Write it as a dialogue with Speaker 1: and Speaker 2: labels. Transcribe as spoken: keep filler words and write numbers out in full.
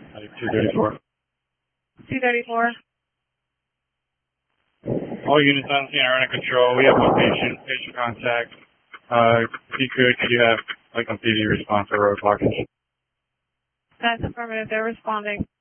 Speaker 1: two thirty-four.
Speaker 2: two thirty-four.
Speaker 1: All units on scene are under control. We have one patient, patient contact. Uh, if you could, could you have, like, on P V response for road blockage?
Speaker 2: That's affirmative. They're responding.